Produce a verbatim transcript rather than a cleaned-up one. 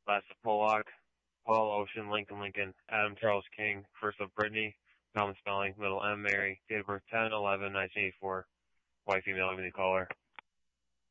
last of Pollock, Paul Ocean, Lincoln Lincoln, Adam Charles King, first of Brittany, common spelling, middle M Mary, date of birth ten eleven nineteen eighty-four, white female, give me the caller.